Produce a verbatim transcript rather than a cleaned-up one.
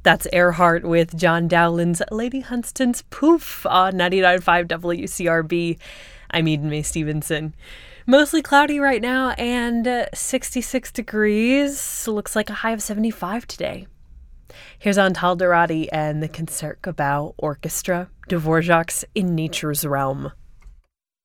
That's Earhart with John Dowland's Lady Hunstan's Poof on ninety-nine point five W C R B. I'm Eden Mae Stevenson. Mostly cloudy right now and uh, sixty-six degrees. Looks like a high of seventy-five today. Here's Antal Dorati and the Concertgebouw Orchestra, Dvorak's In Nature's Realm.